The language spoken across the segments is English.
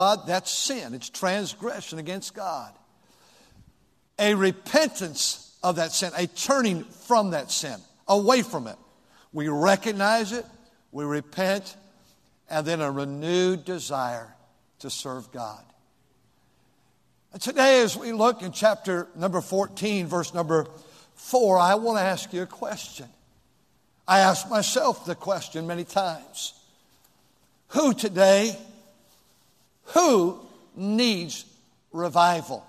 God, that's sin. It's transgression against God. A repentance of that sin, a turning from that sin, away from it. We recognize it, we repent, and then a renewed desire to serve God. And today, as we look in chapter number 14, verse number 4, I want to ask you a question. I ask myself the question many times. Who needs revival?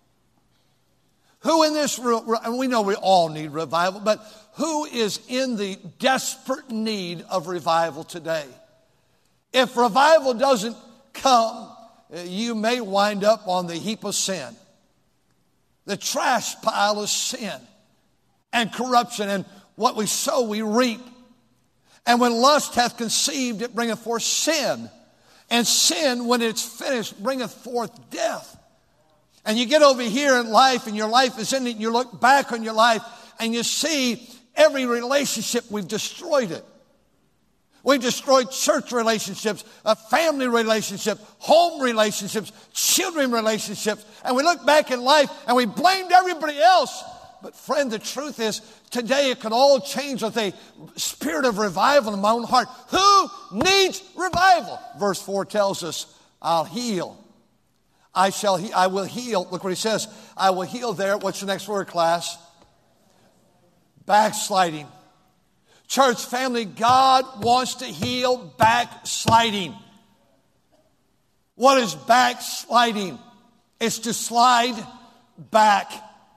Who in this room, and we know we all need revival, but who is in the desperate need of revival today? If revival doesn't come, you may wind up on the heap of sin, the trash pile of sin and corruption, and what we sow we reap. And when lust hath conceived, it bringeth forth sin. And sin, when it's finished, bringeth forth death. And you get over here in life, and your life is in it, and you look back on your life, and you see every relationship, we've destroyed it. We've destroyed church relationships, family relationships, home relationships, children relationships. And we look back in life, and we blamed everybody else. But friend, the truth is, today it can all change with a spirit of revival in my own heart. Who needs revival? Verse 4 tells us, I'll heal. I will heal. Look what he says. I will heal there. What's the next word, class? Backsliding. Church family, God wants to heal backsliding. What is backsliding? It's to slide back.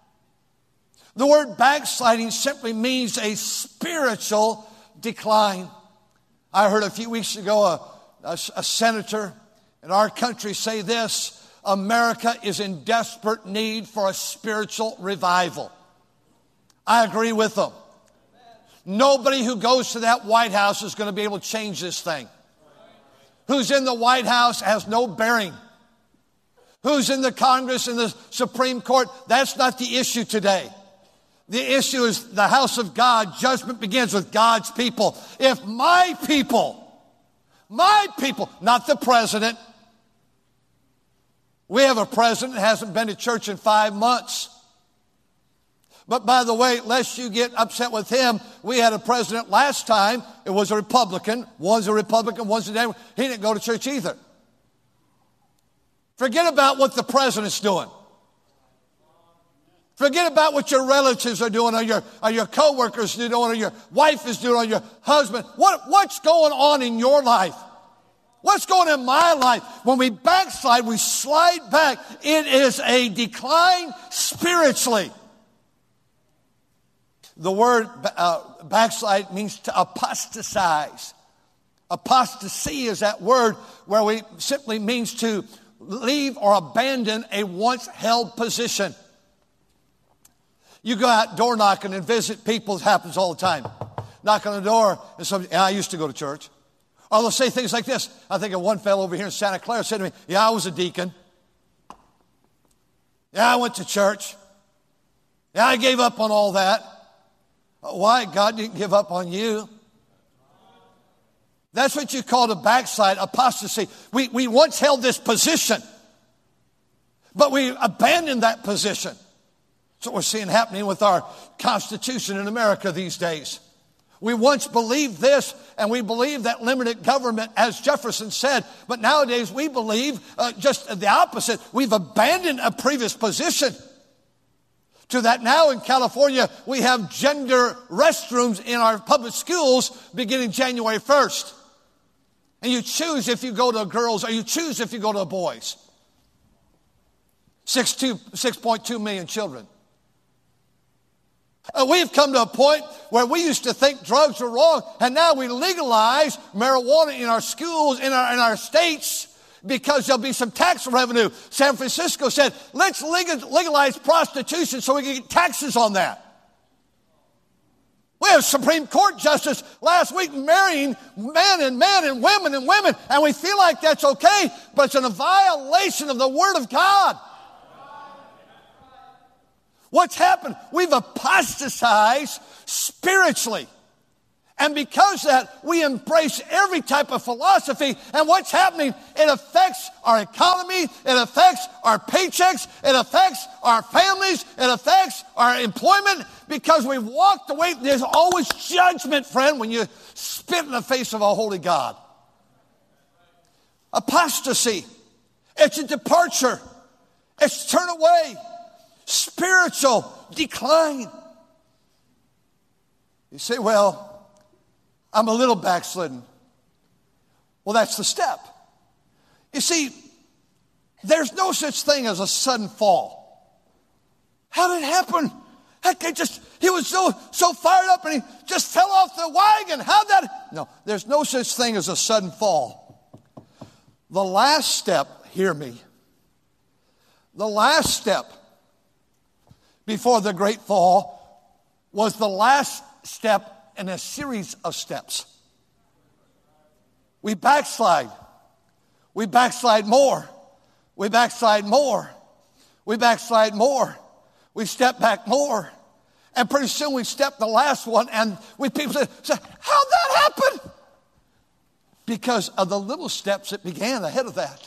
The word backsliding simply means a spiritual decline. I heard a few weeks ago a senator in our country say this: America is in desperate need for a spiritual revival. I agree with them. Nobody who goes to that White House is going to be able to change this thing. Who's in the White House has no bearing. Who's in the Congress and the Supreme Court, that's not the issue today. The issue is the house of God. Judgment begins with God's people. If my people, not the president. We have a president that hasn't been to church in 5 months. But by the way, lest you get upset with him, we had a president last time. It was a Republican. One's a Republican, one's a Democrat. He didn't go to church either. Forget about what the president's doing. Forget about what your relatives are doing, or your coworkers are doing, or your wife is doing, or your husband. What's going on in your life? What's going on in my life? When we backslide, we slide back. It is a decline spiritually. The word backslide means to apostatize. Apostasy is that word where we simply means to leave or abandon a once held position. You go out door knocking and visit people. It happens all the time. Knock on the door and somebody, I used to go to church. Or they'll say things like this. I think of one fellow over here in Santa Clara said to me, I was a deacon. I went to church. I gave up on all that. Why? God didn't give up on you. That's what you call a backslide, apostasy. We once held this position, but we abandoned that position. That's what we're seeing happening with our Constitution in America these days. We once believed this, and we believed that limited government, as Jefferson said, but nowadays we believe just the opposite. We've abandoned a previous position. To that now in California, we have gender restrooms in our public schools beginning January 1st. And you choose if you go to girls or you choose if you go to boys. 6.2 million children. We've come to a point where we used to think drugs were wrong, and now we legalize marijuana in our schools, in our states, because there'll be some tax revenue. San Francisco said, let's legalize prostitution so we can get taxes on that. We have a Supreme Court justice last week marrying men and women, and we feel like that's okay, but it's in a violation of the Word of God. What's happened? We've apostatized spiritually. And because of that, we embrace every type of philosophy. And what's happening? It affects our economy. It affects our paychecks. It affects our families. It affects our employment because we've walked away. There's always judgment, friend, when you spit in the face of a holy God. Apostasy. It's a departure. It's turn away. Spiritual decline. You say, well, I'm a little backslidden. Well, that's the step. You see, there's no such thing as a sudden fall. How did it happen? He was so fired up and he just fell off the wagon. How'd that? No, there's no such thing as a sudden fall. The last step, hear me. The last step before the great fall was the last step in a series of steps. We backslide. We backslide more. We backslide more. We backslide more. We step back more. And pretty soon we step the last one and people say, how'd that happen? Because of the little steps that began ahead of that.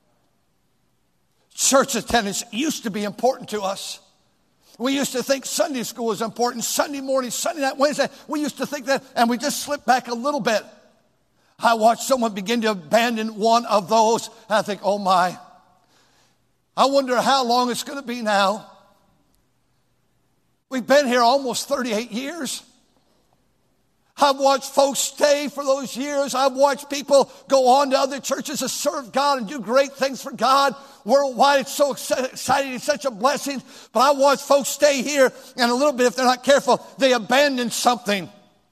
Church attendance used to be important to us. We used to think Sunday school was important. Sunday morning, Sunday night, Wednesday. We used to think that, and we just slipped back a little bit. I watched someone begin to abandon one of those, and I think, oh my. I wonder how long it's going to be now. We've been here almost 38 years. I've watched folks stay for those years. I've watched people go on to other churches to serve God and do great things for God. Worldwide, it's so exciting. It's such a blessing. But I watch folks stay here, and a little bit, if they're not careful, they abandon something.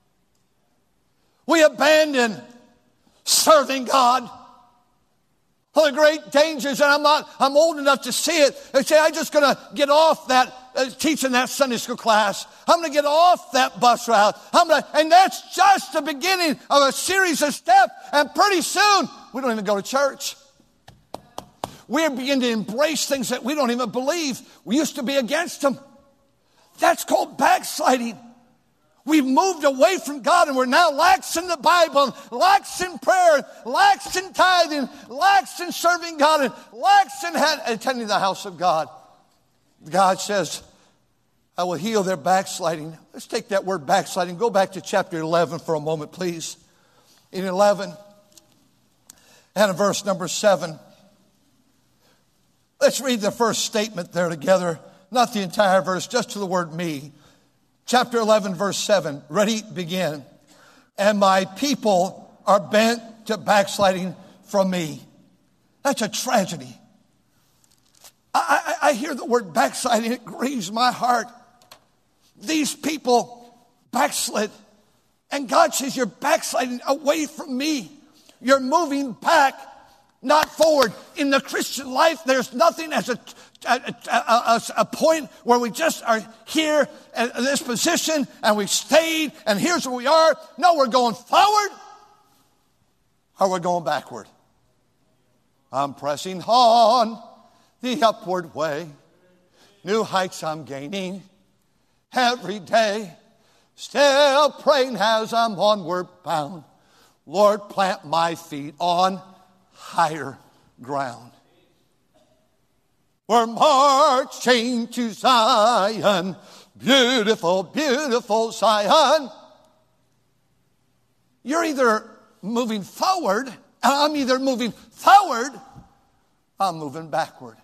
We abandon serving God. One of the great dangers, and I'm old enough to see it. They say, I'm just going to get off that teaching that Sunday school class. I'm going to get off that bus route. And that's just the beginning of a series of steps. And pretty soon, we don't even go to church. We begin to embrace things that we don't even believe. We used to be against them. That's called backsliding. We've moved away from God and we're now lax in the Bible, lax in prayer, lax in tithing, lax in serving God, and lax in attending the house of God. God says, I will heal their backsliding. Let's take that word backsliding. Go back to chapter 11 for a moment, please. In 11 and in verse number 7. Let's read the first statement there together. Not the entire verse, just to the word me. Chapter 11, verse 7. Ready, begin. And my people are bent to backsliding from me. That's a tragedy. I hear the word backsliding. It grieves my heart. These people backslid. And God says, you're backsliding away from me. You're moving back, not forward. In the Christian life, there's nothing as a point where we just are here in this position and we've stayed and here's where we are. No, we're going forward or we're going backward. I'm pressing on the upward way. New heights I'm gaining every day. Still praying as I'm onward bound. Lord, plant my feet on higher ground. We're marching to Zion, beautiful, beautiful Zion. You're either moving forward, and I'm either moving forward, I'm moving backward.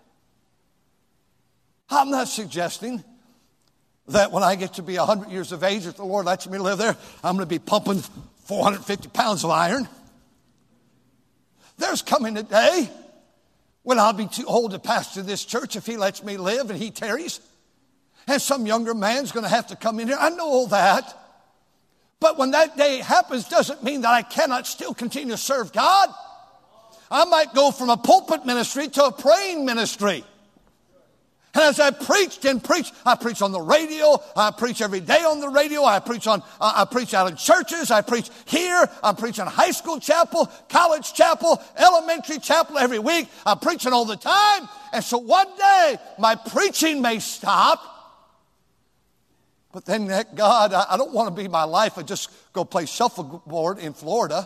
I'm not suggesting that when I get to be 100 years of age, if the Lord lets me live there, I'm going to be pumping 450 pounds of iron. There's coming a day when I'll be too old to pastor this church if he lets me live and he tarries. And some younger man's going to have to come in here. I know all that. But when that day happens, doesn't mean that I cannot still continue to serve God. I might go from a pulpit ministry to a praying ministry. And as I preached and preached, I preach on the radio. I preach every day on the radio. I preach out in churches. I preach here. I'm preaching high school chapel, college chapel, elementary chapel every week. I'm preaching all the time. And so one day my preaching may stop. But then, heck, God, I don't want to be my life and just go play shuffleboard in Florida.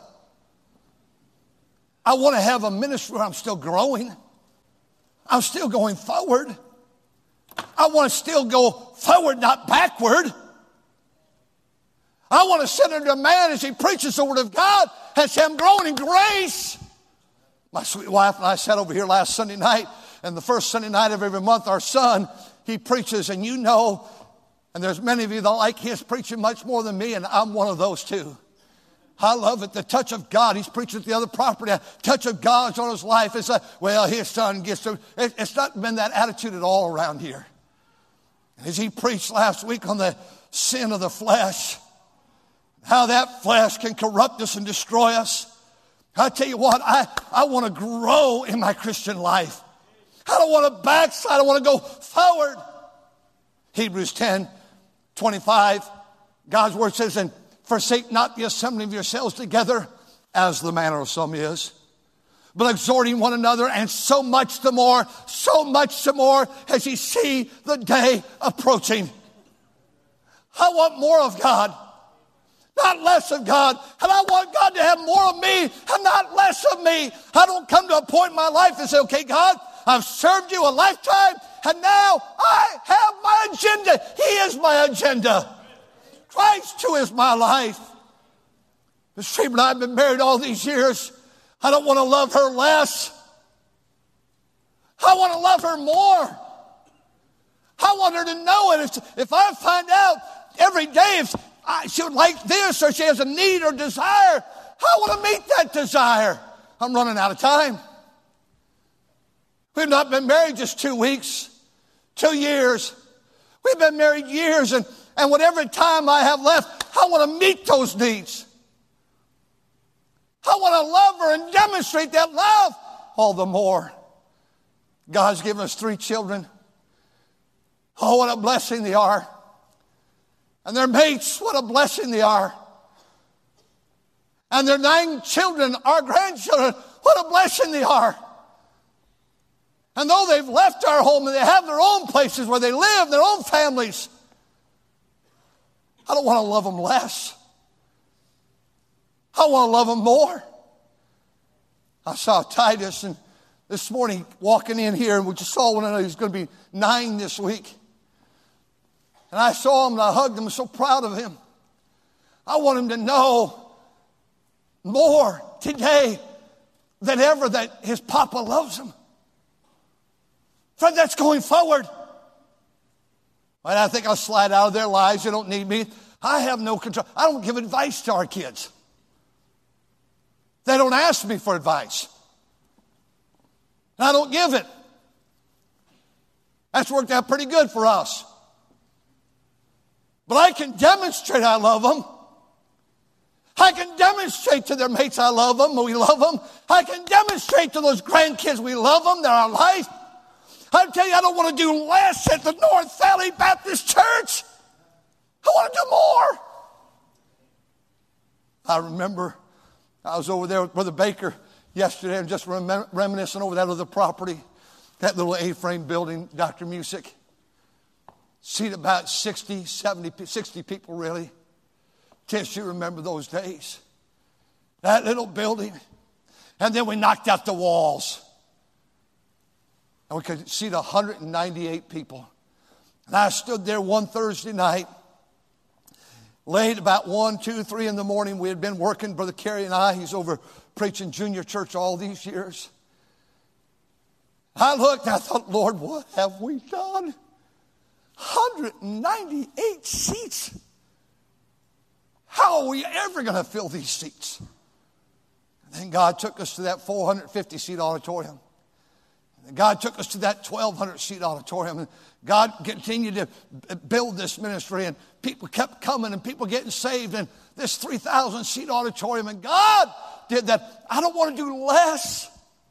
I want to have a ministry where I'm still growing. I'm still going forward. I want to still go forward, not backward. I want to sit under a man as he preaches the word of God and say, I'm growing in grace. My sweet wife and I sat over here last Sunday night, and the first Sunday night of every month, our son, he preaches, and you know, and there's many of you that like his preaching much more than me, and I'm one of those too. I love it. The touch of God. He's preaching at the other property. The touch of God's on his life. It's like, well, his son gets to. It's not been that attitude at all around here. As he preached last week on the sin of the flesh, how that flesh can corrupt us and destroy us. I tell you what, I want to grow in my Christian life. I don't want to backslide. I want to go forward. Hebrews 10:25, God's word says, and forsake not the assembling of yourselves together, as the manner of some is, but exhorting one another, and so much the more as you see the day approaching. I want more of God, not less of God. And I want God to have more of me and not less of me. I don't come to a point in my life and say, okay, God, I've served you a lifetime, and now I have my agenda. He is my agenda. Christ too is my life. Miss Freeman and I have been married all these years. I don't want to love her less. I want to love her more. I want her to know it. If I find out every day if she would like this or she has a need or desire, I want to meet that desire. I'm running out of time. We've not been married just 2 weeks, 2 years. We've been married years, and whatever time I have left, I want to meet those needs. I want to love her and demonstrate that love all the more. God's given us 3 children. Oh, what a blessing they are. And their mates, what a blessing they are. And their 9 children, our grandchildren, what a blessing they are. And though they've left our home and they have their own places where they live, their own families, I don't want to love them less. I want to love them more. I saw Titus and this morning walking in here, and we just saw one another. He's going to be 9 this week. And I saw him and I hugged him. I'm so proud of him. I want him to know more today than ever that his papa loves him. Friend, that's going forward. And I think I'll slide out of their lives. They don't need me. I have no control. I don't give advice to our kids. They don't ask me for advice. And I don't give it. That's worked out pretty good for us. But I can demonstrate I love them. I can demonstrate to their mates I love them, we love them. I can demonstrate to those grandkids we love them, they're our life. I tell you, I don't want to do less at the North Valley Baptist Church. I want to do more. I remember I was over there with Brother Baker yesterday and just reminiscing over that other property, that little A-frame building, Dr. Music. Seated about 60 people really. Tish, you remember those days. That little building. And then we knocked out the walls. And we could seat 198 people. And I stood there one Thursday night, late about 1, 2, 3 in the morning. We had been working, Brother Kerry and I. He's over preaching junior church all these years. I looked and I thought, Lord, what have we done? 198 seats. How are we ever going to fill these seats? And then God took us to that 450-seat auditorium. And God took us to that 1,200-seat auditorium. And God continued to build this ministry. And people kept coming and people getting saved. And this 3,000-seat auditorium. And God did that. I don't want to do less.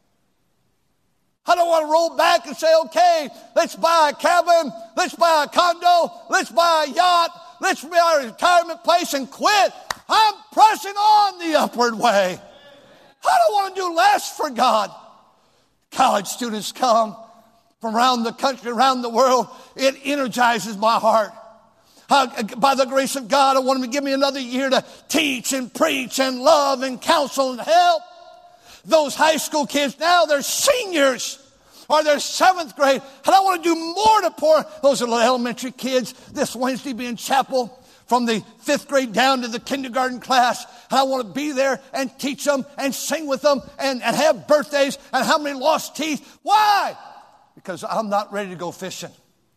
I don't want to roll back and say, okay, let's buy a cabin. Let's buy a condo. Let's buy a yacht. Let's buy a retirement place and quit. I'm pressing on the upward way. I don't want to do less for God. College students come from around the country, around the world. It energizes my heart. By the grace of God, I want him to give me another year to teach and preach and love and counsel and help those high school kids. Now they're seniors or they're seventh grade. And I want to do more to pour. Those are little elementary kids this Wednesday be in chapel from the fifth grade down to the kindergarten class. And I want to be there and teach them and sing with them and have birthdays and how many lost teeth. Why? Because I'm not ready to go fishing.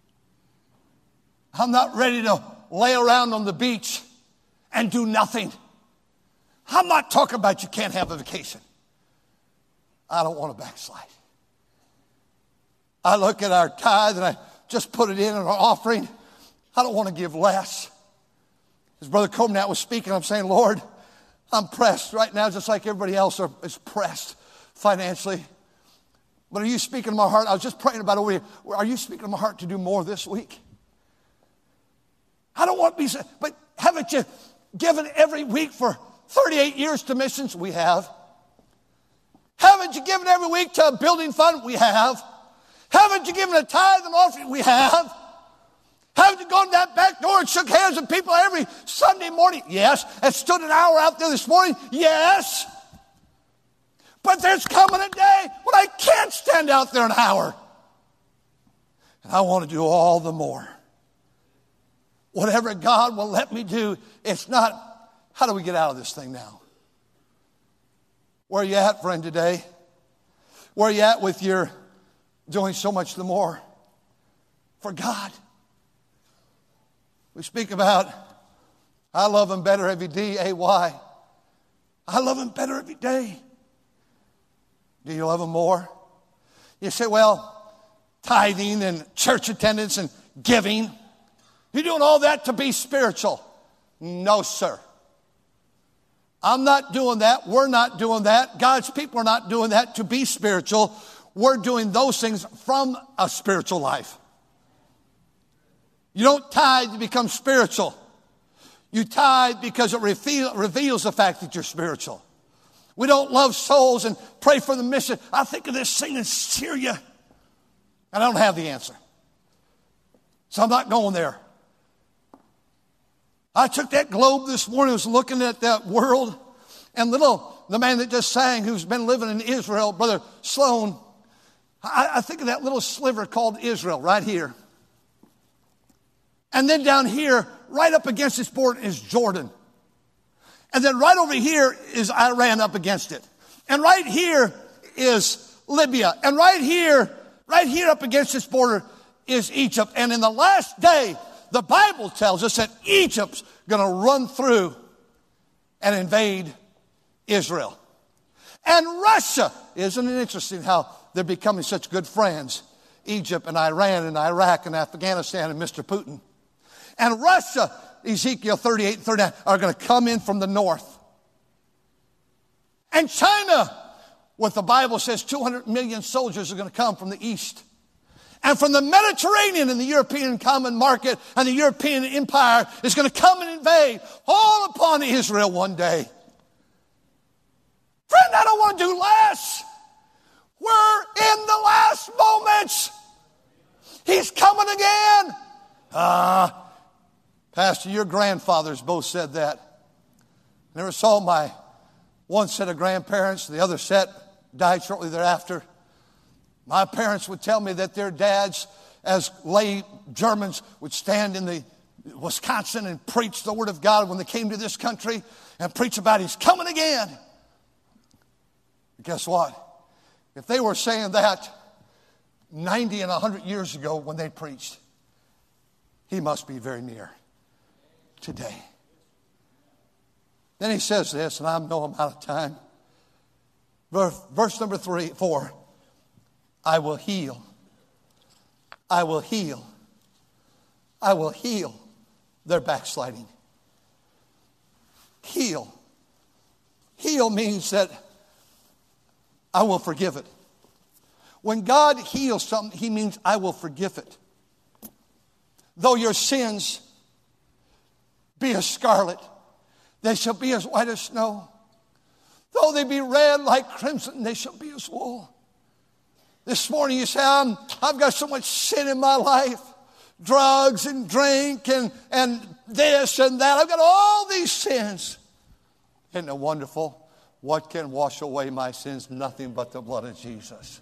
I'm not ready to lay around on the beach and do nothing. I'm not talking about you can't have a vacation. I don't want to backslide. I look at our tithe and I just put it in our offering. I don't want to give less. As Brother Comnat was speaking, I'm saying, Lord, I'm pressed right now just like everybody else is pressed financially. But are you speaking to my heart? I was just praying about it. Are you speaking to my heart to do more this week? I don't want to be, but haven't you given every week for 38 years to missions? We have. Haven't you given every week to a building fund? We have. Haven't you given a tithe and offering? We have. Haven't you gone to that back door and shook hands with people every Sunday morning? Yes. And stood an hour out there this morning? Yes. But there's coming a day when I can't stand out there an hour. And I want to do all the more. Whatever God will let me do, it's not, how do we get out of this thing now? Where are you at, friend, today? Where are you at with your doing so much the more for God? We speak about, I love him better every day, A-Y. I love him better every day. Do you love him more? You say, well, tithing and church attendance and giving, you're doing all that to be spiritual. No, sir. I'm not doing that. We're not doing that. God's people are not doing that to be spiritual. We're doing those things from a spiritual life. You don't tithe to become spiritual. You tithe because it reveals the fact that you're spiritual. We don't love souls and pray for the mission. I think of this thing in Syria, and I don't have the answer. So I'm not going there. I took that globe this morning, was looking at that world, and the man that just sang, who's been living in Israel, Brother Sloan, I think of that little sliver called Israel right here. And then down here, right up against this border is Jordan. And then right over here is Iran up against it. And right here is Libya. And right here up against this border is Egypt. And in the last day, the Bible tells us that Egypt's going to run through and invade Israel. And Russia, isn't it interesting how they're becoming such good friends? Egypt and Iran and Iraq and Afghanistan and Mr. Putin. And Russia, Ezekiel 38 and 39, are going to come in from the north. And China, what the Bible says, 200 million soldiers are going to come from the east. And from the Mediterranean and the European common market and the European empire is going to come and invade all upon Israel one day. Friend, I don't want to do less. We're in the last moments. He's coming again. Pastor, your grandfathers both said that. I never saw my one set of grandparents. The other set died shortly thereafter. My parents would tell me that their dads, as lay Germans, would stand in the Wisconsin and preach the word of God when they came to this country and preach about He's coming again. Guess what? If they were saying that 90 and 100 years ago when they preached, He must be very near today. Then he says this, and I know I'm out of time. Verse number 4. I will heal. I will heal. I will heal their backsliding. Heal. Heal means that I will forgive it. When God heals something, He means I will forgive it. Though your sins be as scarlet, they shall be as white as snow. Though they be red like crimson, they shall be as wool. This morning you say, I've got so much sin in my life. drugs and drink and this and that. I've got all these sins. Isn't it wonderful? What can wash away my sins? Nothing but the blood of Jesus.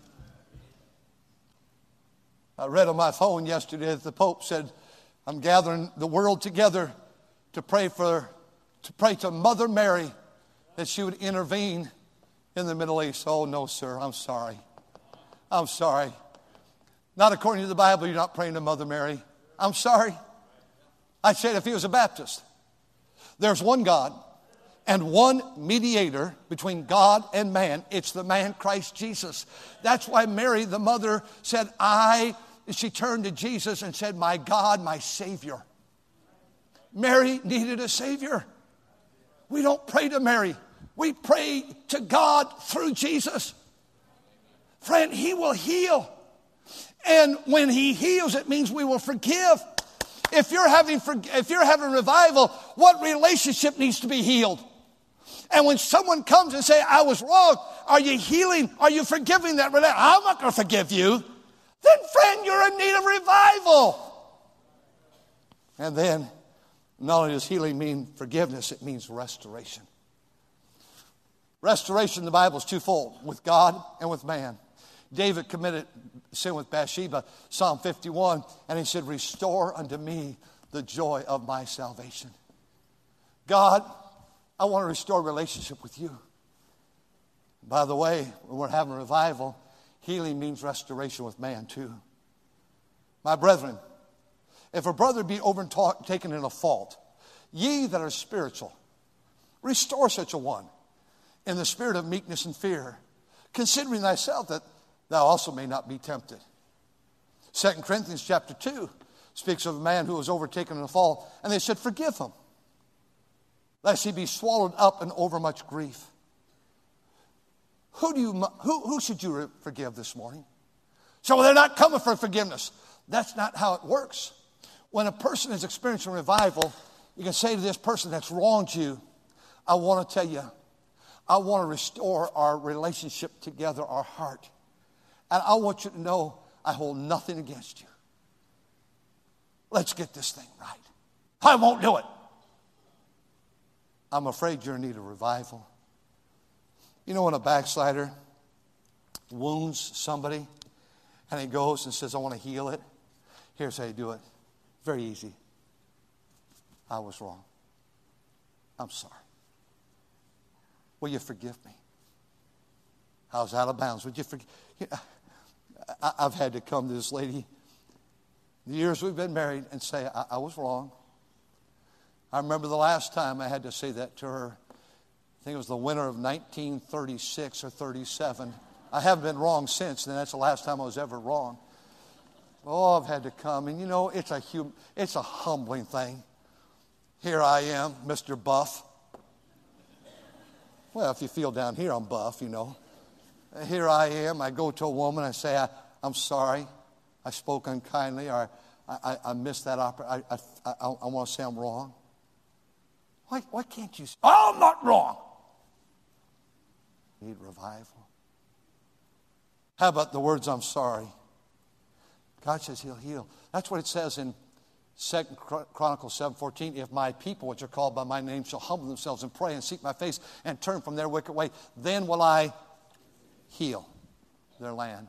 I read on my phone yesterday that the Pope said, I'm gathering the world together to pray to Mother Mary that she would intervene in the Middle East. Oh, no, sir, I'm sorry. I'm sorry. Not according to the Bible, you're not praying to Mother Mary. I'm sorry. I'd say it if he was a Baptist. There's one God and one mediator between God and man. It's the man Christ Jesus. That's why Mary, the mother, said, she turned to Jesus and said, my God, my Savior. Mary needed a Savior. We don't pray to Mary. We pray to God through Jesus. Friend, he will heal. And when he heals, it means we will forgive. If you're having revival, what relationship needs to be healed? And when someone comes and say, I was wrong, are you healing? Are you forgiving that relationship? I'm not going to forgive you. Then, friend, you're in need of revival. And then, not only does healing mean forgiveness, it means restoration. Restoration in the Bible is twofold, with God and with man. David committed sin with Bathsheba, Psalm 51, and he said, restore unto me the joy of my salvation. God, I want to restore relationship with you. By the way, when we're having revival, healing means restoration with man too. My brethren, if a brother be overtaken in a fault, ye that are spiritual, restore such a one in the spirit of meekness and fear, considering thyself that thou also may not be tempted. 2 Corinthians chapter 2 speaks of a man who was overtaken in a fault, and they said, forgive him, lest he be swallowed up in overmuch grief. Who should you forgive this morning? So they're not coming for forgiveness. That's not how it works. When a person is experiencing revival, you can say to this person that's wronged you, I want to tell you, I want to restore our relationship together, our heart. And I want you to know I hold nothing against you. Let's get this thing right. I won't do it. I'm afraid you're in need of revival. You know when a backslider wounds somebody and he goes and says, I want to heal it? Here's how you do it. Very easy. I was wrong. I'm sorry. Will you forgive me? I was out of bounds. Would you forgive? I've had to come to this lady the years we've been married and say, I was wrong. I remember the last time I had to say that to her. I think it was the winter of 1936 or 37. I haven't been wrong since, and that's the last time I was ever wrong. Oh, I've had to come. And you know, it's a humbling thing. Here I am, Mr. Buff. Well, if you feel down here, I'm buff, you know. Here I am. I go to a woman. I say, I'm sorry. I spoke unkindly, or I missed that opportunity. I want to say I'm wrong. Why can't you say, oh, I'm not wrong? Need revival. How about the words, I'm sorry? God says he'll heal. That's what it says in 2 Chronicles 7:14. If my people, which are called by my name, shall humble themselves and pray and seek my face and turn from their wicked way, then will I heal their land.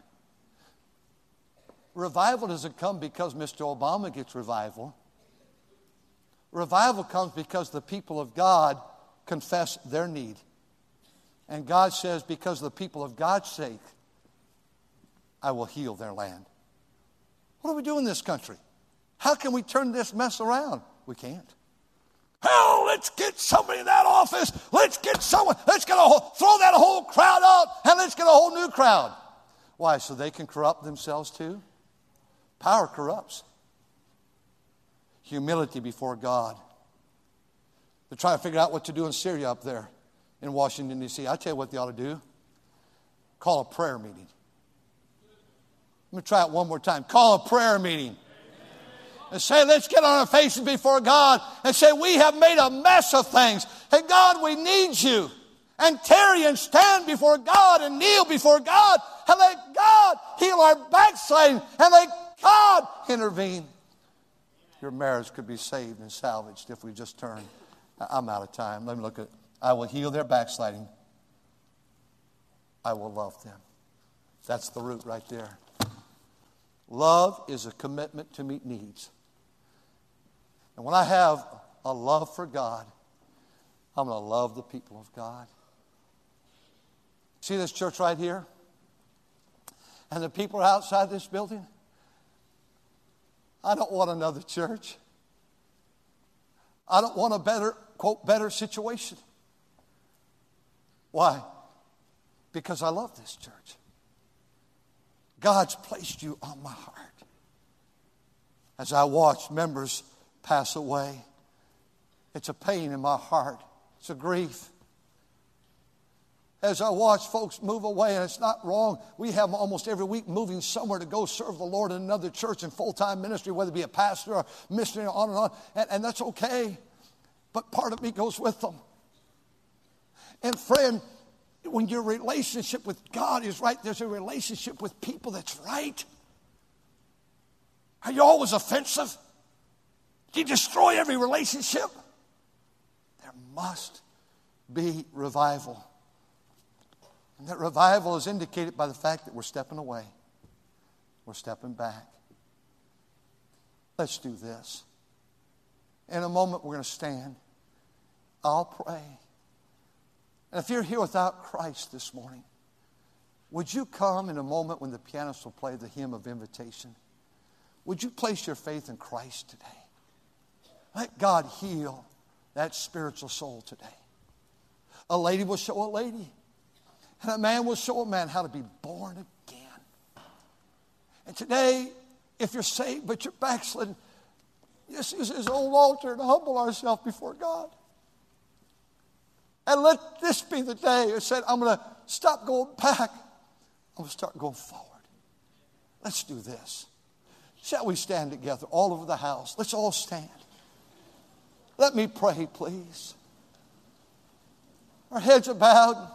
Revival doesn't come because Mr. Obama gets revival. Revival comes because the people of God confess their need. And God says, because of the people of God's sake, I will heal their land. What do we do in this country? How can we turn this mess around? We can't. Hell, let's get somebody in that office. Let's get someone. Let's get throw that whole crowd out, and let's get a whole new crowd. Why? So they can corrupt themselves too? Power corrupts. Humility before God. They're trying to figure out what to do in Syria up there in Washington, D.C. I tell you what they ought to do. Call a prayer meeting. Let me try it one more time. Call a prayer meeting. And say, let's get on our faces before God and say, we have made a mess of things. Hey, God, we need you. And tarry and stand before God and kneel before God and let God heal our backsliding and let God intervene. your marriage could be saved and salvaged if we just turn. I'm out of time. Let me look at it. I will heal their backsliding. I will love them. That's the root right there. Love is a commitment to meet needs. And when I have a love for God, I'm going to love the people of God. See this church right here? And the people are outside this building? I don't want another church. I don't want a better, quote, better situation. Why? Because I love this church. God's placed you on my heart. As I watch members pass away, it's a pain in my heart. It's a grief. As I watch folks move away, and it's not wrong. We have them almost every week moving somewhere to go serve the Lord in another church in full-time ministry, whether it be a pastor or missionary, on and on. And that's okay. But part of me goes with them. And friend, when your relationship with God is right, there's a relationship with people that's right. Are you always offensive? Do you destroy every relationship? There must be revival. And that revival is indicated by the fact that we're stepping away. We're stepping back. Let's do this. In a moment, we're going to stand. I'll pray. And if you're here without Christ this morning, would you come in a moment when the pianist will play the hymn of invitation? Would you place your faith in Christ today? Let God heal that spiritual soul today. A lady will show a lady. And a man will show a man how to be born again. And today, if you're saved but you're backslidden, just use his old altar and humble ourselves before God. And let this be the day I said, I'm going to stop going back. I'm going to start going forward. Let's do this. Shall we stand together all over the house? Let's all stand. Let me pray, please. Our heads are bowed.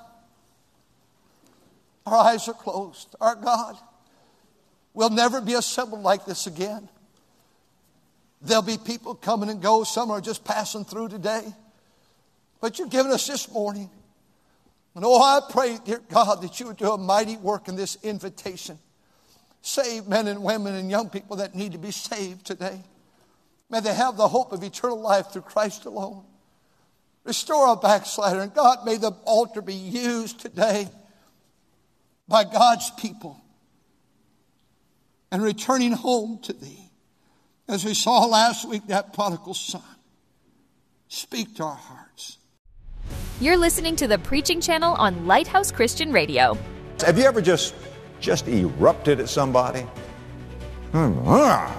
Our eyes are closed. Our God, we'll never be assembled like this again. There'll be people coming and go. Some are just passing through today. But you've given us this morning. And oh, I pray, dear God, that you would do a mighty work in this invitation. Save men and women and young people that need to be saved today. May they have the hope of eternal life through Christ alone. Restore a backslider. And God, may the altar be used today by God's people and returning home to thee. As we saw last week, that prodigal son. Speak to our hearts. You're listening to the Preaching Channel on Lighthouse Christian Radio. Have you ever just erupted at somebody? And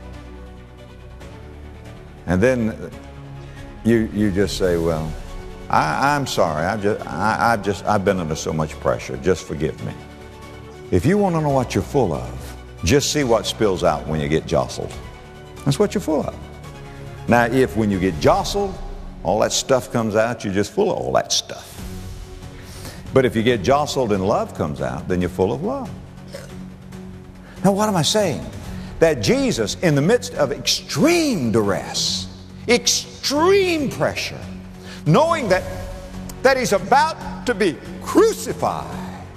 then you just say, well, I'm sorry. I've been under so much pressure. Just forgive me. If you want to know what you're full of, just see what spills out when you get jostled. That's what you're full of. Now, if when you get jostled, all that stuff comes out, you're just full of all that stuff. But if you get jostled and love comes out, then you're full of love. Now, what am I saying? That Jesus, in the midst of extreme duress, extreme pressure, knowing that he's about to be crucified,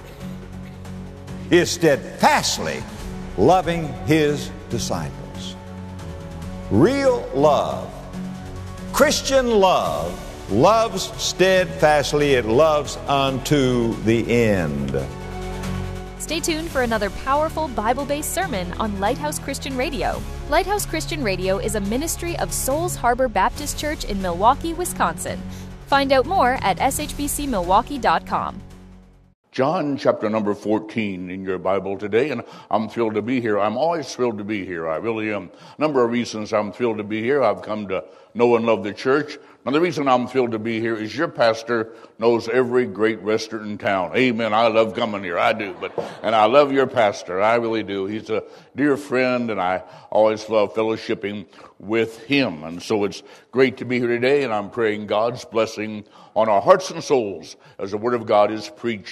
is steadfastly loving his disciples. Real love, Christian love, loves steadfastly. It loves unto the end. Stay tuned for another powerful Bible-based sermon on Lighthouse Christian Radio. Lighthouse Christian Radio is a ministry of Souls Harbor Baptist Church in Milwaukee, Wisconsin. Find out more at shbcmilwaukee.com. John chapter number 14 in your Bible today, and I'm thrilled to be here. I'm always thrilled to be here. I really am. A number of reasons I'm thrilled to be here. I've come to know and love the church. Another reason I'm thrilled to be here is your pastor knows every great restaurant in town. Amen. I love coming here. I do. And I love your pastor. I really do. He's a dear friend, and I always love fellowshipping with him. And so it's great to be here today, and I'm praying God's blessing on our hearts and souls as the Word of God is preached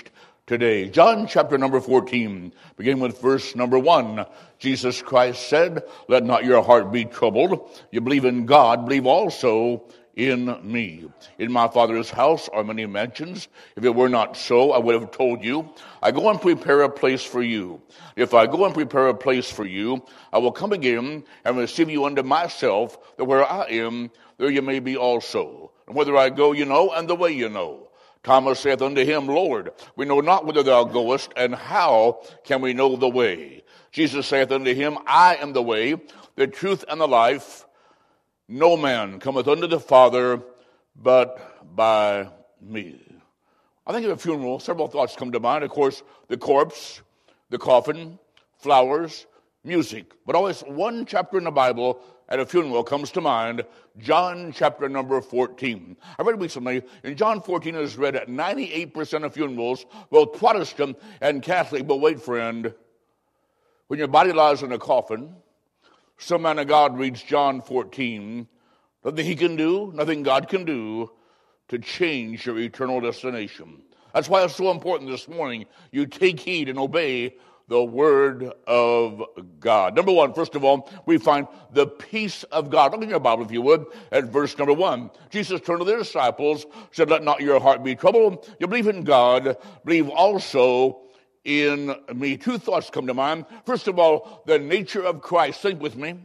today. John chapter number 14, beginning with verse number 1. Jesus Christ said, "Let not your heart be troubled. You believe in God, believe also in me. In my Father's house are many mansions. If it were not so, I would have told you. I go and prepare a place for you. If I go and prepare a place for you, I will come again and receive you unto myself, that where I am, there you may be also. And whither I go, you know, and the way you know." Thomas saith unto him, "Lord, we know not whither thou goest, and how can we know the way?" Jesus saith unto him, "I am the way, the truth, and the life. No man cometh unto the Father but by me." I think of a funeral, several thoughts come to mind. Of course, the corpse, the coffin, flowers, music. But always one chapter in the Bible at a funeral comes to mind, John chapter number 14. I read recently, in John 14 is read at 98% of funerals, both Protestant and Catholic. But wait, friend, when your body lies in a coffin, some man of God reads John 14, nothing he can do, nothing God can do to change your eternal destination. That's why it's so important this morning you take heed and obey the Word of God. Number one, first of all, we find the peace of God. Look in your Bible, if you would, at verse number 1. Jesus turned to the disciples, said, "Let not your heart be troubled. You believe in God, believe also in me." Two thoughts come to mind. First of all, the nature of Christ. Think with me.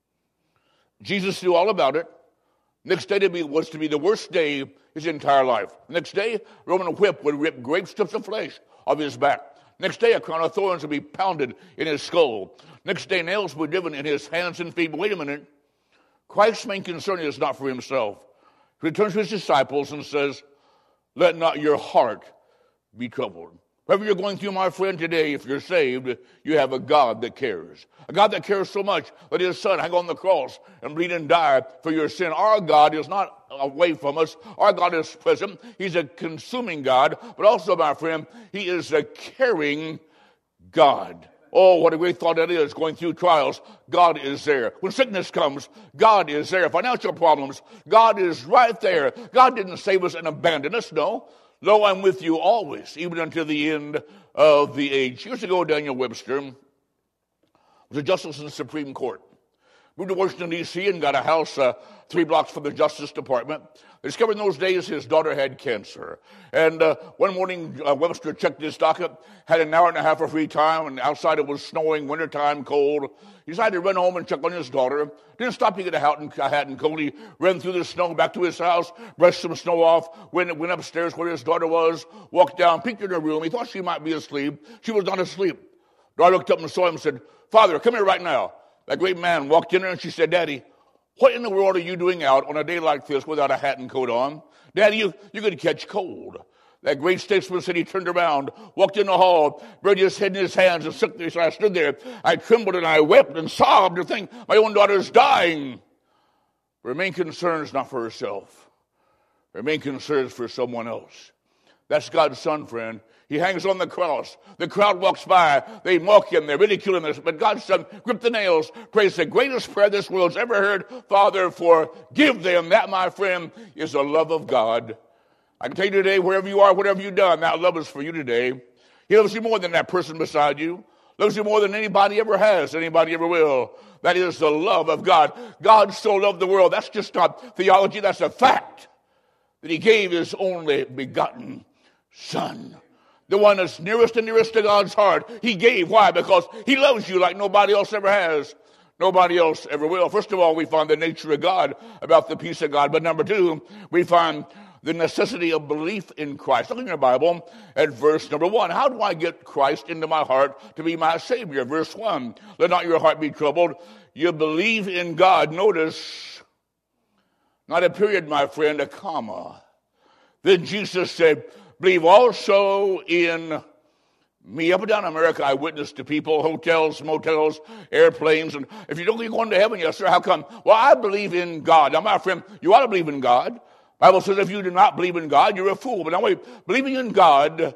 Jesus knew all about it. Next day was to be the worst day his entire life. Next day, Roman whip would rip great strips of flesh off his back. Next day, a crown of thorns would be pounded in his skull. Next day, nails would be driven in his hands and feet. But wait a minute. Christ's main concern is not for himself. He returns to his disciples and says, "Let not your heart be troubled." Whatever you're going through, my friend, today, if you're saved, you have a God that cares. A God that cares so much that his son hang on the cross and bleed and die for your sin. Our God is not away from us. Our God is present. He's a consuming God. But also, my friend, he is a caring God. Oh, what a great thought that is, going through trials. God is there. When sickness comes, God is there. Financial problems, God is right there. God didn't save us and abandon us, no. "Lo, I'm with you always, even until the end of the age." Years ago, Daniel Webster was a justice in the Supreme Court. Moved to Washington, D.C., and got a house 3 blocks from the Justice Department. They discovered in those days his daughter had cancer. And one morning, Webster checked his docket, had an hour and a half of free time, and outside it was snowing, wintertime, cold. He decided to run home and check on his daughter. Didn't stop to get a hat and coat. He ran through the snow back to his house, brushed some snow off, went upstairs where his daughter was, walked down, peeked in her room. He thought she might be asleep. She was not asleep. Daughter looked up and saw him and said, "Father, come here right now." That great man walked in there and she said, "Daddy, what in the world are you doing out on a day like this without a hat and coat on? Daddy, you could catch cold." That great statesman said he turned around, walked in the hall, buried his head in his hands and shook there. So I stood there. I trembled and I wept and sobbed to think my own daughter's dying. Her main concern is not for herself. Her main concern is for someone else. That's God's son, friend. He hangs on the cross. The crowd walks by. They mock him. They ridicule him. But God's son gripped the nails, prays the greatest prayer this world's ever heard. "Father, forgive them." That, my friend, is the love of God. I can tell you today, wherever you are, whatever you've done, that love is for you today. He loves you more than that person beside you. Loves you more than anybody ever has, anybody ever will. That is the love of God. God so loved the world. That's just not theology. That's a fact. That he gave his only begotten son. The one that's nearest and nearest to God's heart. He gave. Why? Because he loves you like nobody else ever has. Nobody else ever will. First of all, we find the nature of God, about the peace of God. But number two, we find the necessity of belief in Christ. Look in your Bible at verse number 1. How do I get Christ into my heart to be my Savior? Verse 1. "Let not your heart be troubled. You believe in God." Notice, not a period, my friend, a comma. Then Jesus said, "Believe also in me." Up and down America, I witnessed to people, hotels, motels, airplanes, and if you don't think you're going to heaven, yes, sir, how come? Well, I believe in God. Now, my friend, you ought to believe in God. The Bible says if you do not believe in God, you're a fool. But now wait, believing in God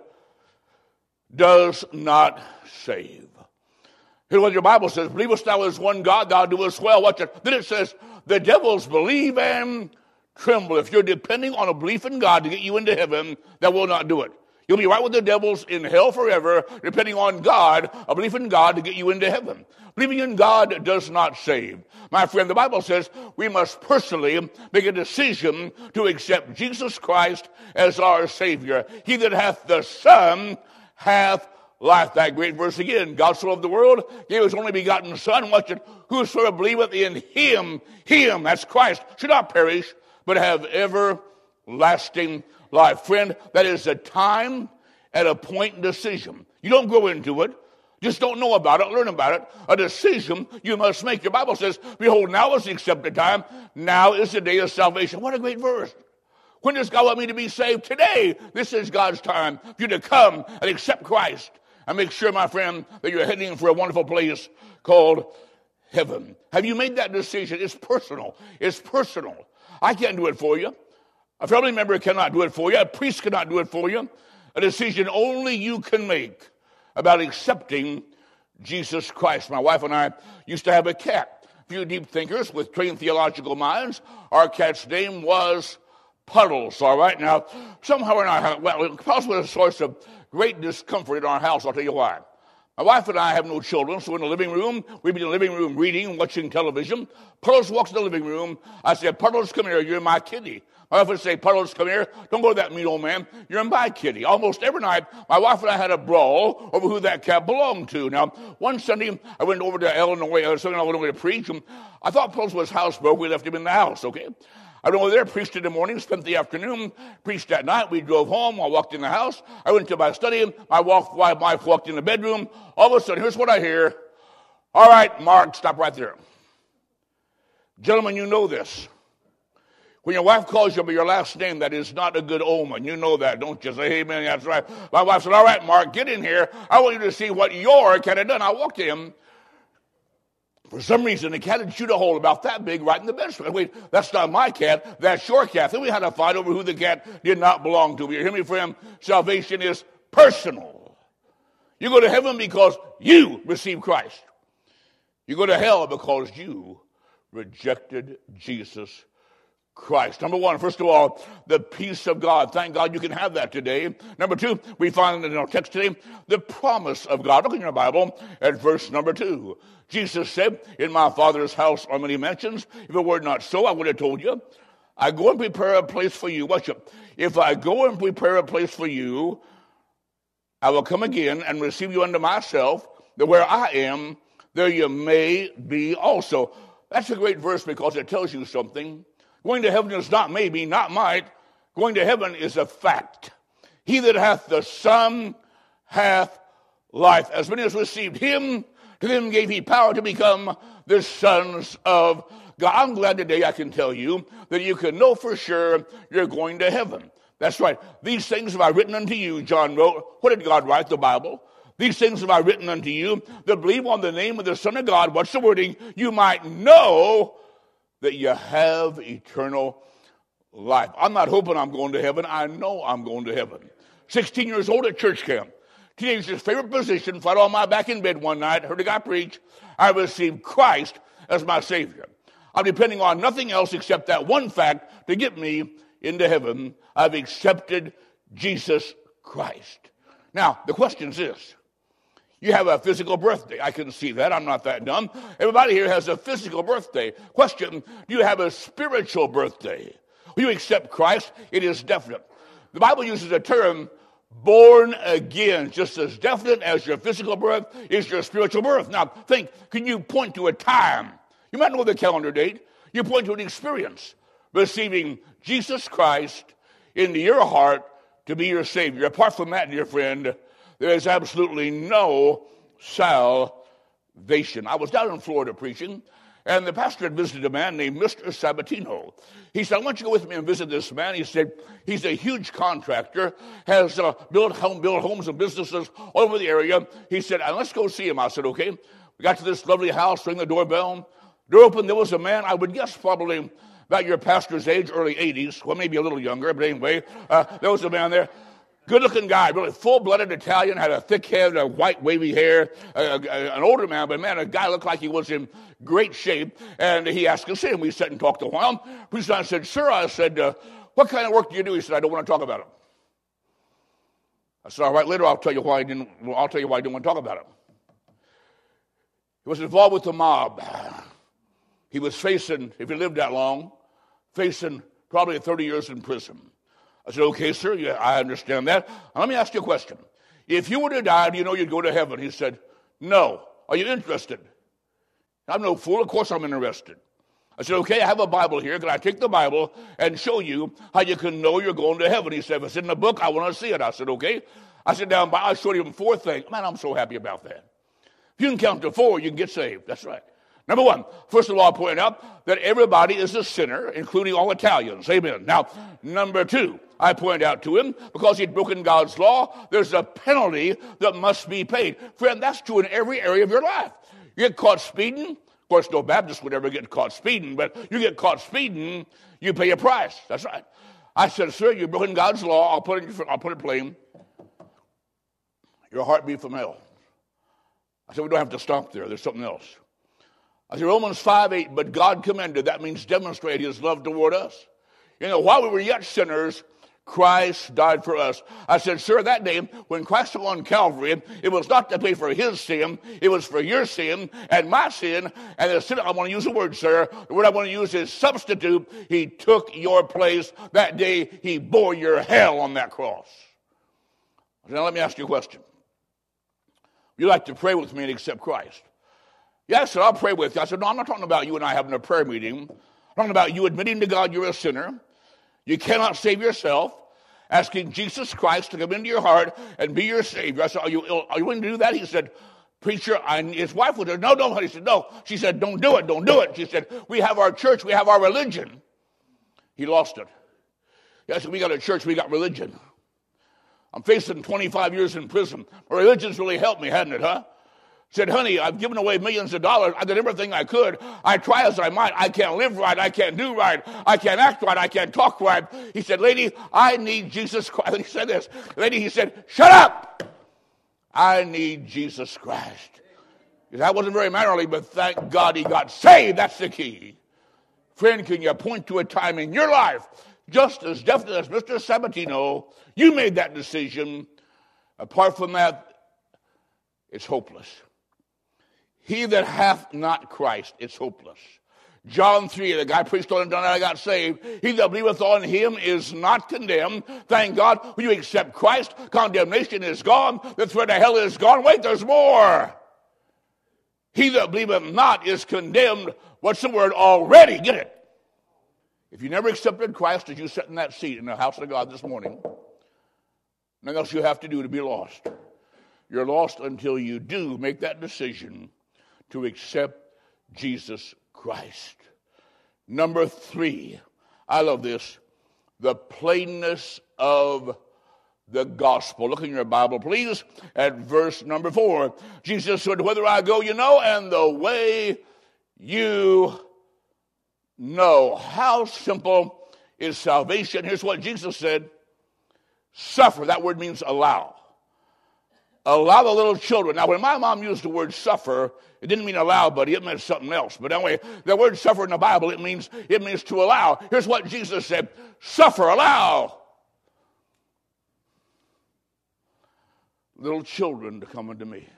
does not save. Here's what your Bible says: "Believest thou is one God, thou doest well." Watch it. Then it says, "The devils believe and tremble." If you're depending on a belief in God to get you into heaven, that will not do it. You'll be right with the devils in hell forever, depending on God, a belief in God to get you into heaven. Believing in God does not save. My friend, the Bible says we must personally make a decision to accept Jesus Christ as our Savior. He that hath the Son hath life. That great verse again. God so loved the world, gave his only begotten Son. Watch it. Whosoever believeth in him, that's Christ, should not perish, but have everlasting life. Friend, that is a time and a point decision. You don't go into it. Just don't know about it, learn about it. A decision you must make. Your Bible says, behold, now is the accepted time. Now is the day of salvation. What a great verse. When does God want me to be saved? Today. This is God's time for you to come and accept Christ. And make sure, my friend, that you're heading for a wonderful place called heaven. Have you made that decision? It's personal. It's personal. I can't do it for you. A family member cannot do it for you. A priest cannot do it for you. A decision only you can make about accepting Jesus Christ. My wife and I used to have a cat. A few deep thinkers with trained theological minds. Our cat's name was Puddles, all right? Now, somehow or not, Puddles was a source of great discomfort in our house. I'll tell you why. My wife and I have no children, so in the living room, we'd be in the living room reading, watching television. Puddles walks in the living room. I said, Puddles, come here. You're my kitty. My wife would say, Puddles, come here. Don't go to that mean old man. You're my kitty. Almost every night, my wife and I had a brawl over who that cat belonged to. Now, one Sunday, I went over to Illinois. I went over to preach. And I thought Puddles was housebroke. We left him in the house, okay? I went over there, preached in the morning, spent the afternoon, preached at night. We drove home. I walked in the house. I went to my study. My wife walked in the bedroom. All of a sudden, here's what I hear. All right, Mark, stop right there. Gentlemen, you know this. When your wife calls you by your last name, that is not a good omen. You know that, don't you? Say, amen, that's right. My wife said, all right, Mark, get in here. I want you to see what your cat had done. I walked in. For some reason, the cat had chewed a hole about that big right in the bedroom. Wait, that's not my cat. That's your cat. Then we had a fight over who the cat did not belong to. You hear me, friend? Salvation is personal. You go to heaven because you received Christ. You go to hell because you rejected Jesus Christ. Number one, first of all, the peace of God. Thank God you can have that today. Number two, we find in our text today the promise of God. Look in your Bible at verse number 2. Jesus said, in my Father's house are many mansions. If it were not so, I would have told you. I go and prepare a place for you. Watch it. If I go and prepare a place for you, I will come again and receive you unto myself, that where I am, there you may be also. That's a great verse because it tells you something. Going to heaven is not maybe, not might. Going to heaven is a fact. He that hath the Son hath life. As many as received him, to them gave he power to become the sons of God. I'm glad today I can tell you that you can know for sure you're going to heaven. That's right. These things have I written unto you, John wrote. What did God write? The Bible. These things have I written unto you that believe on the name of the Son of God. What's the wording? You might know that you have eternal life. I'm not hoping I'm going to heaven. I know I'm going to heaven. 16 years old at church camp. Teenager's favorite position, flat on my back in bed one night, heard a guy preach. I received Christ as my Savior. I'm depending on nothing else except that one fact to get me into heaven. I've accepted Jesus Christ. Now, the question is this. You have a physical birthday. I can see that. I'm not that dumb. Everybody here has a physical birthday. Question, do you have a spiritual birthday? When you accept Christ, it is definite. The Bible uses a term, born again, just as definite as your physical birth is your spiritual birth. Now, think, can you point to a time? You might know the calendar date. You point to an experience, receiving Jesus Christ into your heart to be your Savior. Apart from that, dear friend, there is absolutely no salvation. I was down in Florida preaching, and the pastor had visited a man named Mr. Sabatino. He said, I want you to go with me and visit this man. He said, he's a huge contractor, has built homes and businesses all over the area. He said, let's go see him. I said, okay. We got to this lovely house, rang the doorbell. Door opened, there was a man, I would guess probably about your pastor's age, early 80s. Well, maybe a little younger, but anyway, there was a man there. Good-looking guy, really full-blooded Italian, had a thick head, a white wavy hair, an older man, but man, a guy looked like he was in great shape, and he asked us in. We sat and talked a while. I said, sir, I said, what kind of work do you do? He said, I don't want to talk about it. I said, all right, later I'll tell you why I didn't want to talk about it. He was involved with the mob. He was facing, if he lived that long, facing probably 30 years in prison. I said, okay, sir, yeah, I understand that. Now, let me ask you a question. If you were to die, do you know you'd go to heaven? He said, no. Are you interested? I'm no fool. Of course I'm interested. I said, okay, I have a Bible here. Can I take the Bible and show you how you can know you're going to heaven? He said, if it's in the book, I want to see it. I said, okay. I said, now, I showed him 4 things. Man, I'm so happy about that. If you can count to 4, you can get saved. That's right. Number 1, first of all, I point out that everybody is a sinner, including all Italians. Amen. Now, number 2, I point out to him, because he'd broken God's law, there's a penalty that must be paid. Friend, that's true in every area of your life. You get caught speeding. Of course, no Baptist would ever get caught speeding, but you get caught speeding, you pay a price. That's right. I said, sir, you've broken God's law. I'll put it plain. Your heart beat from hell. I said, we don't have to stop there. There's something else. I said, Romans 5:8, but God commended. That means demonstrate his love toward us. You know, while we were yet sinners, Christ died for us. I said, sir, that day when Christ was on Calvary, it was not to pay for his sin. It was for your sin and my sin. And the sin, I want to use the word, sir. The word I want to use is substitute. He took your place. That day, he bore your hell on that cross. I said, now let me ask you a question. You like to pray with me and accept Christ? Yes, sir, I'll pray with you. I said, no, I'm not talking about you and I having a prayer meeting. I'm talking about you admitting to God you're a sinner. You cannot save yourself. Asking Jesus Christ to come into your heart and be your Savior. I said, are you willing to do that? He said, preacher, his wife would say, no, don't. He said, no. She said, don't do it. She said, we have our church, we have our religion. He lost it. Yes, we got a church, we got religion. I'm facing 25 years in prison. My religion's really helped me, hasn't it, huh? Said, honey, I've given away millions of dollars. I did everything I could. I try as I might. I can't live right. I can't do right. I can't act right. I can't talk right. He said, lady, I need Jesus Christ. And he said this. Lady, he said, shut up. I need Jesus Christ. Because I wasn't very mannerly, but thank God he got saved. That's the key. Friend, can you point to a time in your life, just as definitely as Mr. Sabatino, you made that decision. Apart from that, it's hopeless. He that hath not Christ, it's hopeless. John 3, the guy preached on it, and I got saved. He that believeth on him is not condemned. Thank God, when you accept Christ, condemnation is gone. The threat of hell is gone. Wait, there's more. He that believeth not is condemned. What's the word? Already. Get it. If you never accepted Christ as you sat in that seat in the house of God this morning, nothing else you have to do to be lost. You're lost until you do make that decision to accept Jesus Christ. Number 3, I love this, the plainness of the gospel. Look in your Bible, please, at verse number 4. Jesus said, whither I go, you know, and the way you know. How simple is salvation? Here's what Jesus said. Suffer. That word means allow. Allow the little children. Now, when my mom used the word suffer, it didn't mean allow, buddy. It meant something else. But anyway, the word suffer in the Bible, it means to allow. Here's what Jesus said. Suffer, allow little children to come unto me.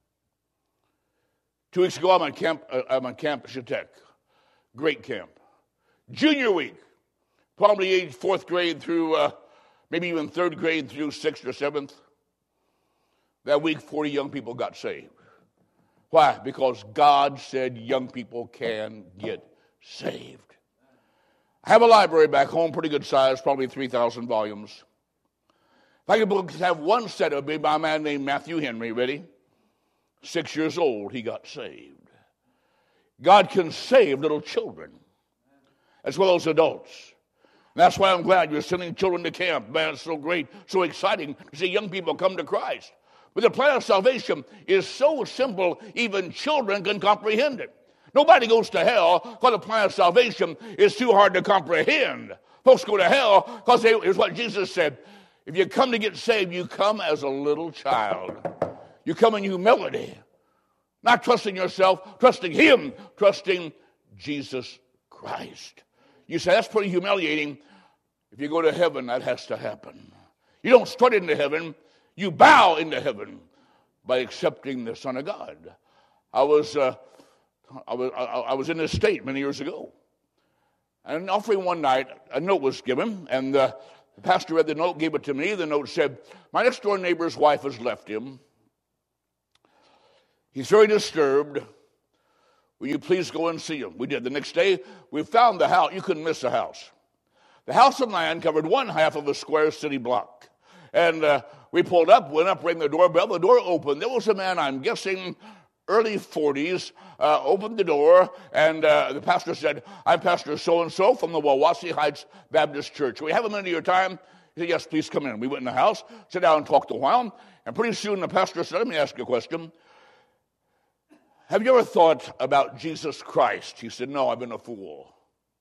2 weeks ago, I'm on camp at Chautauqua. Great camp. Junior week. Probably age 4th grade through, maybe even 3rd grade through 6th or 7th. That week, 40 young people got saved. Why? Because God said young people can get saved. I have a library back home, pretty good size, probably 3,000 volumes. If I could have one set, it would be by a man named Matthew Henry. Ready? 6 years old, he got saved. God can save little children as well as adults. And that's why I'm glad you're sending children to camp. Man, it's so great, so exciting to see young people come to Christ. But the plan of salvation is so simple, even children can comprehend it. Nobody goes to hell because the plan of salvation is too hard to comprehend. Folks go to hell because here's what Jesus said. If you come to get saved, you come as a little child. You come in humility. Not trusting yourself, trusting him, trusting Jesus Christ. You say, that's pretty humiliating. If you go to heaven, that has to happen. You don't strut into heaven. You bow into heaven by accepting the Son of God. I was in this state many years ago. And offering one night, a note was given, and the pastor read the note, gave it to me. The note said, "My next-door neighbor's wife has left him. He's very disturbed. Will you please go and see him?" We did. The next day, we found the house. You couldn't miss the house. The house and land covered one half of a square city block. And we pulled up, went up, rang the doorbell. The door opened. There was a man, I'm guessing, early 40s, opened the door, and the pastor said, "I'm Pastor so-and-so from the Wawasee Heights Baptist Church. We have a minute of your time?" He said, "Yes, please come in." We went in the house, sat down and talked a while, and pretty soon the pastor said, "Let me ask you a question. Have you ever thought about Jesus Christ?" He said, "No, I've been a fool."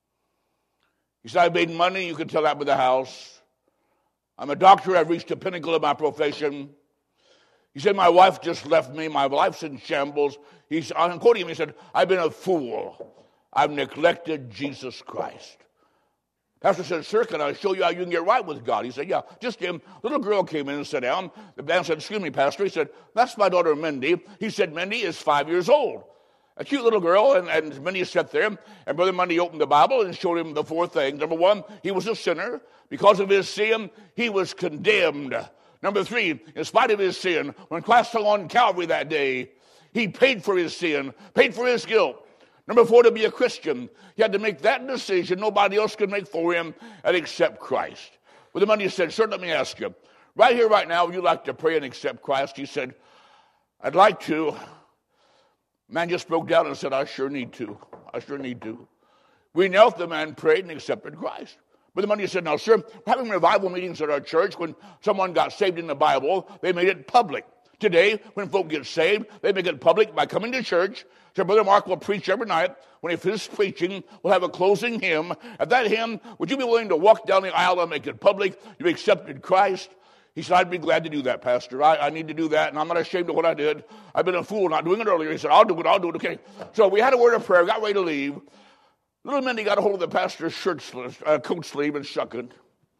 He said, "I've made money, you can tell that by the house. I'm a doctor, I've reached the pinnacle of my profession." He said, "My wife just left me, my life's in shambles." I'm quoting him, he said, "I've been a fool. I've neglected Jesus Christ." Pastor said, "Sir, can I show you how you can get right with God?" He said, "Yeah, just him." Little girl came in and sat down. The man said, "Excuse me, Pastor." He said, "That's my daughter, Mindy." He said, "Mindy is 5 years old." A cute little girl, and Mindy sat there, and Brother Mindy opened the Bible and showed him the four things. Number one, he was a sinner. Because of his sin, he was condemned. Number three, in spite of his sin, when Christ hung on Calvary that day, he paid for his sin, paid for his guilt. Number four, to be a Christian, he had to make that decision nobody else could make for him and accept Christ. Brother Mindy said, "Sir, let me ask you, right here, right now, would you like to pray and accept Christ?" He said, "I'd like to." Man just broke down and said, "I sure need to. I sure need to." We knelt, the man prayed and accepted Christ. But the Mindy said, "Now, sir, we're having revival meetings at our church. When someone got saved in the Bible, they made it public. Today, when folk get saved, they make it public by coming to church. So Brother Mark will preach every night. When he finishes preaching, we'll have a closing hymn. At that hymn, would you be willing to walk down the aisle and make it public? You accepted Christ." He said, "I'd be glad to do that, Pastor. I need to do that, and I'm not ashamed of what I did. I've been a fool not doing it earlier." He said, I'll do it. Okay. So we had a word of prayer, got ready to leave. Little Mindy got a hold of the pastor's coat sleeve and shook it.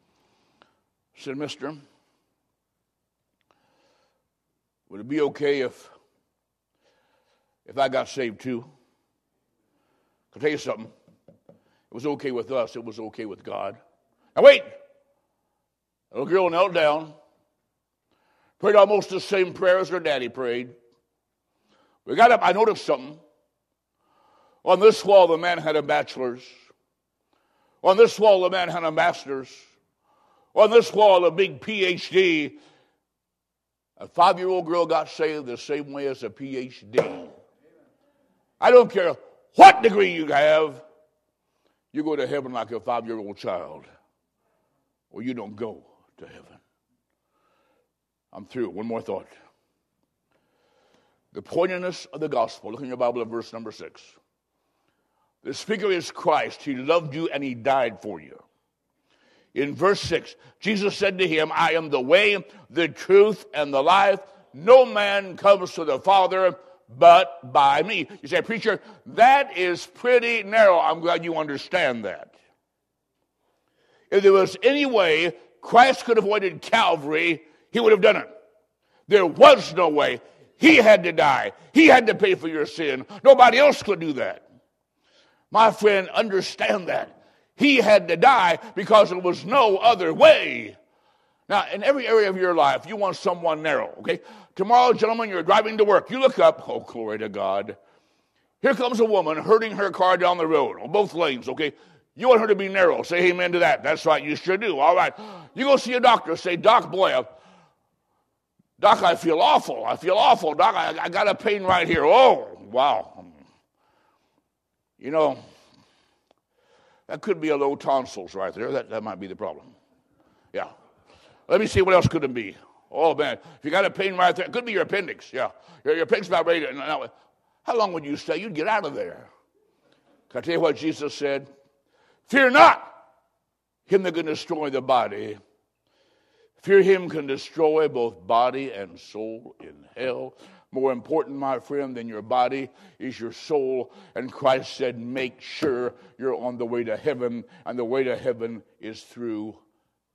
He said, "Mister, would it be okay if I got saved too?" I'll tell you something. It was okay with us. It was okay with God. Now wait. The little girl knelt down, prayed almost the same prayer as her daddy prayed. We got up. I noticed something. On this wall, the man had a bachelor's. On this wall, the man had a master's. On this wall, a big PhD. A 5-year-old girl got saved the same way as a PhD. I don't care what degree you have, you go to heaven like a 5-year-old child, or you don't go to heaven. I'm through. One more thought. The poignantness of the gospel. Look in your Bible at verse number 6. The speaker is Christ. He loved you and he died for you. In verse 6, Jesus said to him, "I am the way, the truth, and the life. No man comes to the Father but by me." You say, "Preacher, that is pretty narrow." I'm glad you understand that. If there was any way Christ could have avoided Calvary, he would have done it. There was no way. He had to die. He had to pay for your sin. Nobody else could do that. My friend, understand that. He had to die because there was no other way. Now, in every area of your life, you want someone narrow, okay? Tomorrow, gentlemen, you're driving to work. You look up. Oh, glory to God. Here comes a woman herding her car down the road on both lanes, okay? You want her to be narrow. Say amen to that. That's right. You sure do. All right. You go see a doctor. Say, "Doc, boy, Doc, I feel awful. I feel awful. Doc, I got a pain right here." Oh, wow. You know, that could be a low tonsils right there. That might be the problem. Yeah. Let me see what else could it be. Oh, man. If you got a pain right there, it could be your appendix. Yeah. Your appendix about ready to... Now, how long would you stay? You'd get out of there. Can I tell you what Jesus said? "Fear not him that can destroy the body. Fear him can destroy both body and soul in hell." More important, my friend, than your body is your soul. And Christ said, make sure you're on the way to heaven. And the way to heaven is through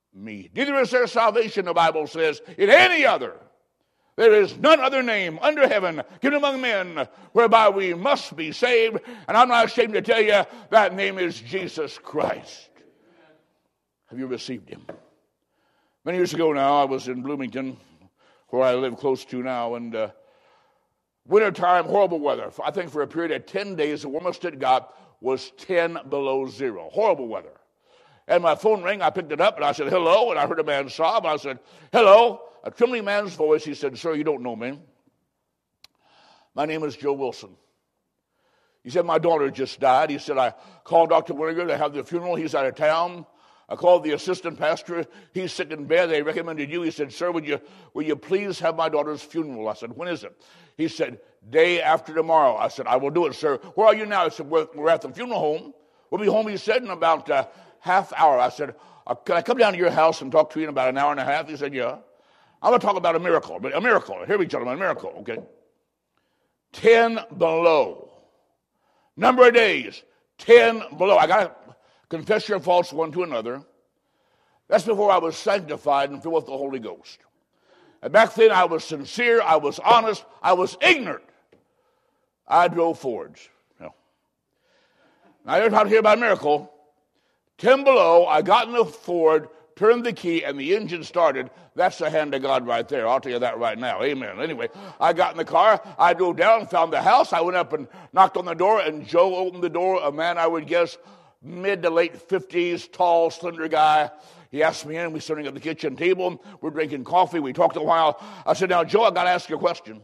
me. Neither is there salvation, the Bible says, in any other. There is none other name under heaven given among men whereby we must be saved. And I'm not ashamed to tell you that name is Jesus Christ. Have you received him? Many years ago now, I was in Bloomington, where I live close to now, and wintertime, horrible weather. I think for a period of 10 days, the warmest it got was 10 below zero. Horrible weather. And my phone rang, I picked it up, and I said, hello, and I heard a man sob. I said, hello. A trembling man's voice, he said, sir, you don't know me. My name is Joe Wilson. He said, my daughter just died. He said, I called Dr. Winnegar to have the funeral. He's out of town. I called the assistant pastor. He's sick in bed. They recommended you. He said, sir, will you please have my daughter's funeral? I said, when is it? He said, day after tomorrow. I said, I will do it, sir. Where are you now? He said, we're at the funeral home. We'll be home, he said, in about half hour. I said, can I come down to your house and talk to you in about an hour and a half? He said, yeah. I'm going to talk about a miracle. But a miracle. Hear me, gentlemen, a miracle, okay? 10 below. Number of days, 10 below. I got to confess your faults one to another. That's before I was sanctified and filled with the Holy Ghost. And back then I was sincere, I was honest, I was ignorant. I drove Fords. No. Now you're talking here about a miracle. 10 below, I got in the Ford, turned the key, and the engine started. That's the hand of God right there. I'll tell you that right now. Amen. Anyway, I got in the car. I drove down, found the house. I went up and knocked on the door, and Joe opened the door, a man I would guess mid to late 50s, tall, slender guy. He asked me in. We're sitting at the kitchen table. We're drinking coffee. We talked a while. I said, now, Joe, I got to ask you a question.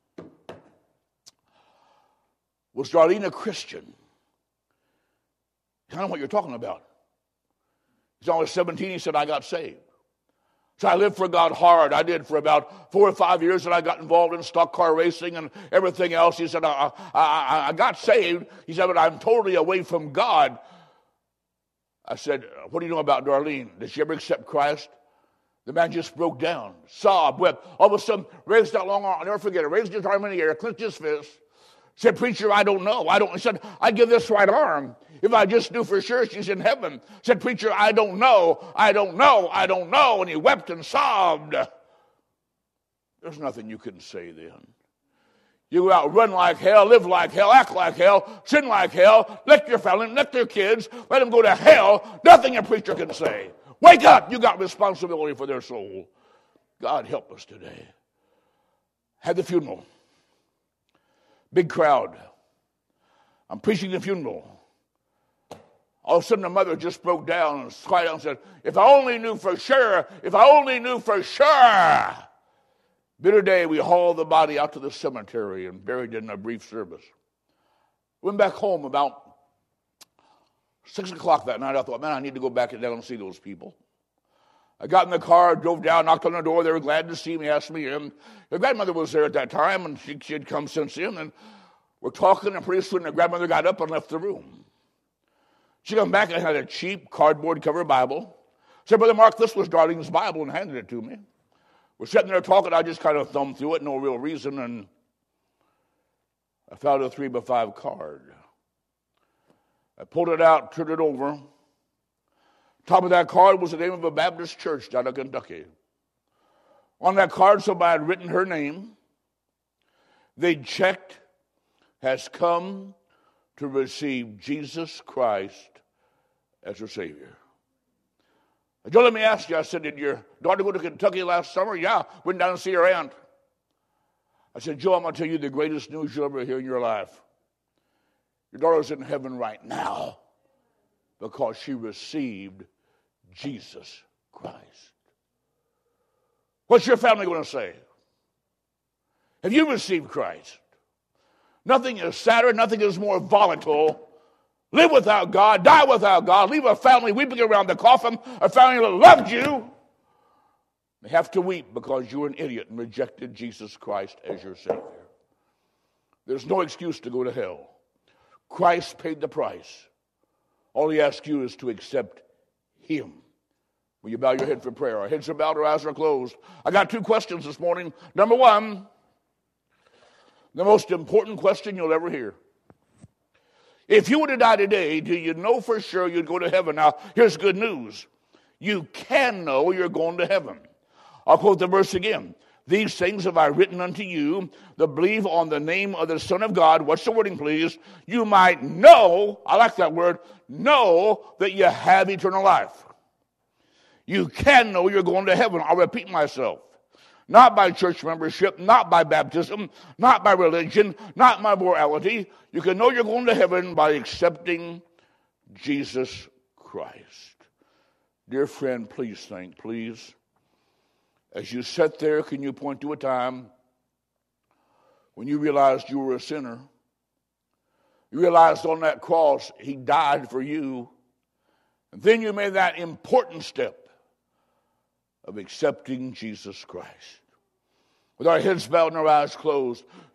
Was Darlene a Christian? I don't know what you're talking about. He's only 17. He said, I got saved. So I lived for God hard. I did for about 4 or 5 years, and I got involved in stock car racing and everything else. He said, I got saved. He said, but I'm totally away from God. I said, what do you know about Darlene? Did she ever accept Christ? The man just broke down, sobbed, wept. All of a sudden, raised that long arm. I'll never forget it. Raised his arm in the air, clenched his fist. Said, preacher, I don't know. He said, I'd give this right arm if I just knew for sure she's in heaven. Said, preacher, I don't know. I don't know. I don't know. And he wept and sobbed. There's nothing you can say then. You go out, run like hell, live like hell, act like hell, sin like hell, lick your family, lick their kids, let them go to hell. Nothing a preacher can say. Wake up. You got responsibility for their soul. God help us today. Had the funeral. Big crowd. I'm preaching the funeral. All of a sudden, the mother just broke down and cried out and said, if I only knew for sure, if I only knew for sure. Bitter day, we hauled the body out to the cemetery and buried it in a brief service. Went back home about 6 o'clock that night. I thought, man, I need to go back down and see those people. I got in the car, drove down, knocked on the door. They were glad to see me, asked me in. The grandmother was there at that time, and she had come since then. And we're talking, and pretty soon the grandmother got up and left the room. She came back and had a cheap cardboard cover Bible. Said, Brother Mark, this was Darlene's Bible, and handed it to me. We're sitting there talking. I just kind of thumbed through it, no real reason, and I found a 3x5 card. I pulled it out, turned it over. Top of that card was the name of a Baptist church down in Kentucky. On that card, somebody had written her name. They checked, has come to receive Jesus Christ as her Savior. Joe, let me ask you, I said, did your daughter go to Kentucky last summer? Yeah, went down to see her aunt. I said, Joe, I'm going to tell you the greatest news you'll ever hear in your life. Your daughter's in heaven right now because she received Jesus Christ. What's your family going to say? Have you received Christ? Nothing is sadder, nothing is more volatile. Live without God, die without God, leave a family weeping around the coffin, a family that loved you. They have to weep because you're an idiot and rejected Jesus Christ as your Savior. There's no excuse to go to hell. Christ paid the price. All he asks you is to accept him. Will you bow your head for prayer? Our heads are bowed, our eyes are closed. I got 2 questions this morning. Number 1, the most important question you'll ever hear. If you were to die today, do you know for sure you'd go to heaven? Now, here's good news. you can know you're going to heaven. I'll quote the verse again. These things have I written unto you that believe on the name of the Son of God. What's the wording, please? You might know, I like that word, know that you have eternal life. You can know you're going to heaven. I'll repeat myself. Not by church membership, not by baptism, not by religion, not by morality. You can know you're going to heaven by accepting Jesus Christ. Dear friend, please think, please. As you sat there, can you point to a time when you realized you were a sinner? You realized on that cross he died for you. And then you made that important step of accepting Jesus Christ. With our heads bowed and our eyes closed,